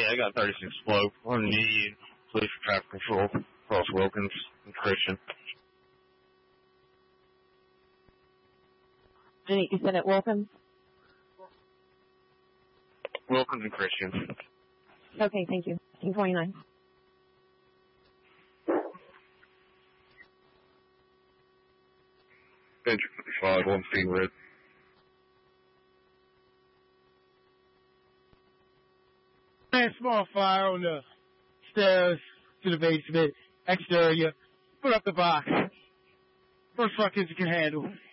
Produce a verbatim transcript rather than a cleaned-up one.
I got thirty-six Float. One need police for traffic control across Wilkins and Christian. And you said at Wilkins? Wilkins and Christian. Okay, thank you. fifteen twenty-nine. Bench fifty-five, one feet red. A small fire on the stairs to the basement, exterior. Put up the box. First fuckers you can handle.